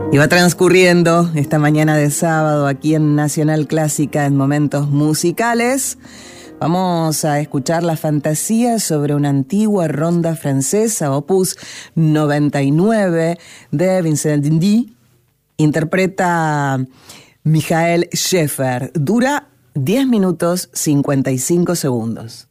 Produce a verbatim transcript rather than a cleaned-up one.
Y va transcurriendo esta mañana de sábado aquí en Nacional Clásica en Momentos Musicales. Vamos a escuchar la fantasía sobre una antigua ronda francesa, opus noventa y nueve, de Vincent Dindy. Interpreta Michael Schaeffer. Dura diez minutos cincuenta y cinco segundos.